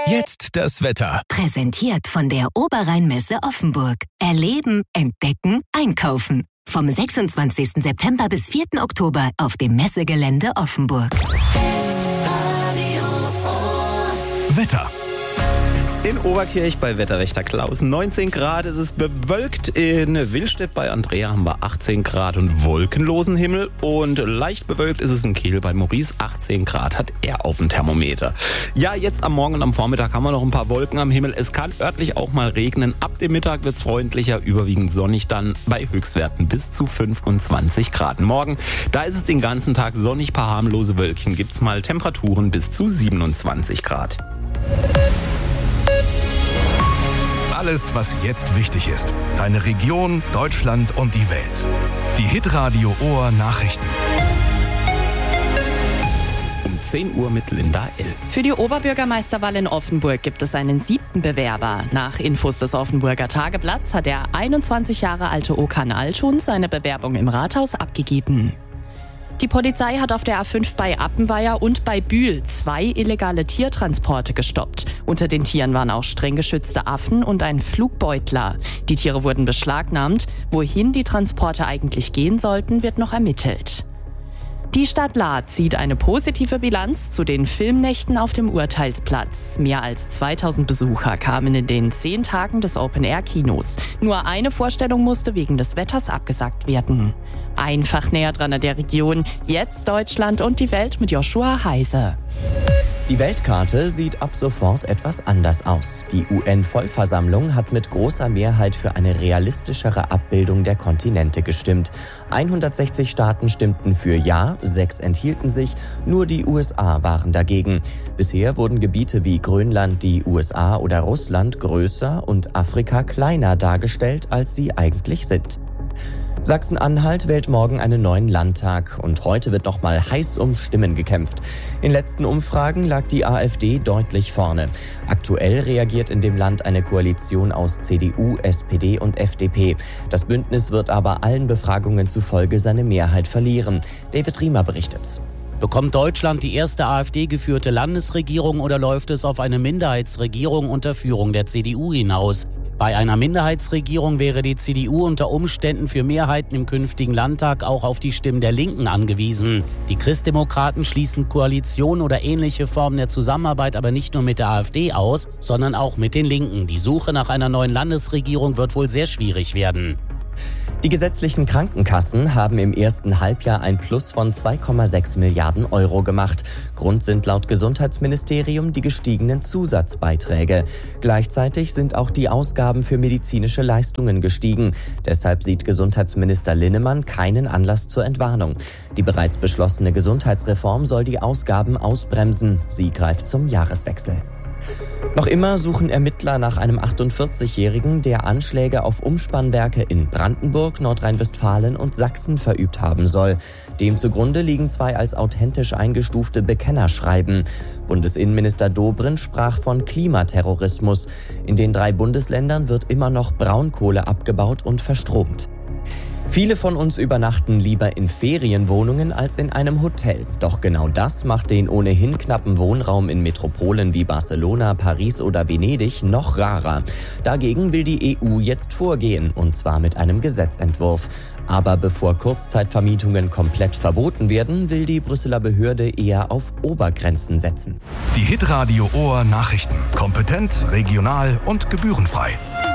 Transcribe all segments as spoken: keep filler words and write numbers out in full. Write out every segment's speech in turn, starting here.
Jetzt das Wetter. Präsentiert von der Oberrheinmesse Offenburg. Erleben, entdecken, einkaufen. Vom sechsundzwanzigsten September bis vierten Oktober auf dem Messegelände Offenburg. Wetter. In Oberkirch bei Wetterwächter Klaus neunzehn Grad, es ist bewölkt. In Willstedt bei Andrea haben wir achtzehn Grad und wolkenlosen Himmel. Und leicht bewölkt ist es in Kehl bei Maurice, achtzehn Grad hat er auf dem Thermometer. Ja, jetzt am Morgen und am Vormittag haben wir noch ein paar Wolken am Himmel. Es kann örtlich auch mal regnen. Ab dem Mittag wird es freundlicher, überwiegend sonnig dann bei Höchstwerten bis zu fünfundzwanzig Grad. Morgen, da ist es den ganzen Tag sonnig, paar harmlose Wölkchen. Gibt es mal Temperaturen bis zu siebenundzwanzig Grad. Alles, was jetzt wichtig ist. Deine Region, Deutschland und die Welt. Die Hitradio Ohr Nachrichten. Um zehn Uhr mit Linda L. Für die Oberbürgermeisterwahl in Offenburg gibt es einen siebten Bewerber. Nach Infos des Offenburger Tageblatts hat der einundzwanzig Jahre alte Okan Altun seine Bewerbung im Rathaus abgegeben. Die Polizei hat auf der A fünf bei Appenweier und bei Bühl zwei illegale Tiertransporte gestoppt. Unter den Tieren waren auch streng geschützte Affen und ein Flugbeutler. Die Tiere wurden beschlagnahmt. Wohin die Transporte eigentlich gehen sollten, wird noch ermittelt. Die Stadt Lahr zieht eine positive Bilanz zu den Filmnächten auf dem Urteilsplatz. Mehr als zweitausend Besucher kamen in den zehn Tagen des Open-Air-Kinos. Nur eine Vorstellung musste wegen des Wetters abgesagt werden. Einfach näher dran an der Region. Jetzt Deutschland und die Welt mit Joshua Heise. Die Weltkarte sieht ab sofort etwas anders aus. Die U N-Vollversammlung hat mit großer Mehrheit für eine realistischere Abbildung der Kontinente gestimmt. hundertsechzig Staaten stimmten für Ja, sechs enthielten sich, nur die U S A waren dagegen. Bisher wurden Gebiete wie Grönland, die U S A oder Russland größer und Afrika kleiner dargestellt, als sie eigentlich sind. Sachsen-Anhalt wählt morgen einen neuen Landtag und heute wird noch mal heiß um Stimmen gekämpft. In letzten Umfragen lag die AfD deutlich vorne. Aktuell reagiert in dem Land eine Koalition aus C D U, S P D und F D P. Das Bündnis wird aber allen Befragungen zufolge seine Mehrheit verlieren. David Riemer berichtet. Bekommt Deutschland die erste AfD-geführte Landesregierung oder läuft es auf eine Minderheitsregierung unter Führung der C D U hinaus? Bei einer Minderheitsregierung wäre die C D U unter Umständen für Mehrheiten im künftigen Landtag auch auf die Stimmen der Linken angewiesen. Die Christdemokraten schließen Koalition oder ähnliche Formen der Zusammenarbeit aber nicht nur mit der AfD aus, sondern auch mit den Linken. Die Suche nach einer neuen Landesregierung wird wohl sehr schwierig werden. Die gesetzlichen Krankenkassen haben im ersten Halbjahr ein Plus von zwei Komma sechs Milliarden Euro gemacht. Grund sind laut Gesundheitsministerium die gestiegenen Zusatzbeiträge. Gleichzeitig sind auch die Ausgaben für medizinische Leistungen gestiegen. Deshalb sieht Gesundheitsminister Linnemann keinen Anlass zur Entwarnung. Die bereits beschlossene Gesundheitsreform soll die Ausgaben ausbremsen. Sie greift zum Jahreswechsel. Noch immer suchen Ermittler nach einem achtundvierzigjährigen, der Anschläge auf Umspannwerke in Brandenburg, Nordrhein-Westfalen und Sachsen verübt haben soll. Dem zugrunde liegen zwei als authentisch eingestufte Bekennerschreiben. Bundesinnenminister Dobrindt sprach von Klimaterrorismus. In den drei Bundesländern wird immer noch Braunkohle abgebaut und verstromt. Viele von uns übernachten lieber in Ferienwohnungen als in einem Hotel. Doch genau das macht den ohnehin knappen Wohnraum in Metropolen wie Barcelona, Paris oder Venedig noch rarer. Dagegen will die E U jetzt vorgehen, und zwar mit einem Gesetzentwurf. Aber bevor Kurzzeitvermietungen komplett verboten werden, will die Brüsseler Behörde eher auf Obergrenzen setzen. Die Hitradio Ohr Nachrichten. Kompetent, regional und gebührenfrei.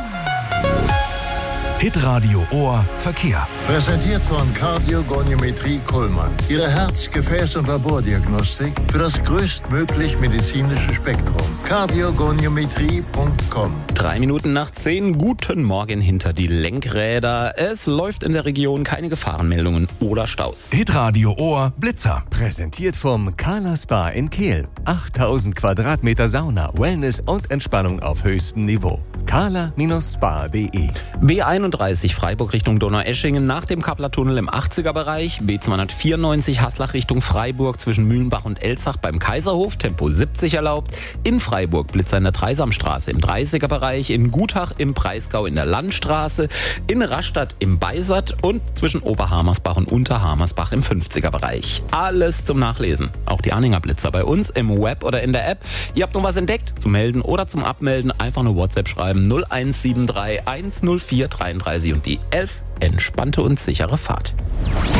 Hitradio Ohr Verkehr. Präsentiert von Kardiogoniometrie Kuhlmann. Ihre Herz-, Gefäß- und Labordiagnostik für das größtmöglich medizinische Spektrum. kardiogoniometrie punkt com. Drei Minuten nach zehn. Guten Morgen hinter die Lenkräder. Es läuft in der Region keine Gefahrenmeldungen oder Staus. Hitradio Ohr Blitzer. Präsentiert vom Kala Spa in Kehl. achttausend Quadratmeter Sauna, Wellness und Entspannung auf höchstem Niveau. kala Bindestrich spa punkt de. B einunddreißig Freiburg Richtung Donaueschingen nach dem Kappler-Tunnel im achtziger-Bereich. B zweihundertvierundneunzig Haslach Richtung Freiburg zwischen Mühlenbach und Elzach beim Kaiserhof. Tempo siebzig erlaubt. In Freiburg Blitzer in der Dreisamstraße im dreißiger-Bereich. In Gutach im Breisgau in der Landstraße. In Rastatt im Beisert und zwischen Oberhamersbach und Unterhamersbach im fünfziger-Bereich. Alles zum Nachlesen. Auch die Anhänger Blitzer bei uns im Web oder in der App. Ihr habt noch was entdeckt? Zum Melden oder zum Abmelden einfach eine WhatsApp schreiben null eins sieben drei eins null vier dreiunddreißig und die elf. Entspannte und sichere Fahrt.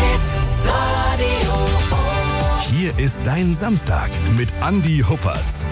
Hier ist dein Samstag mit Andi Huppertz.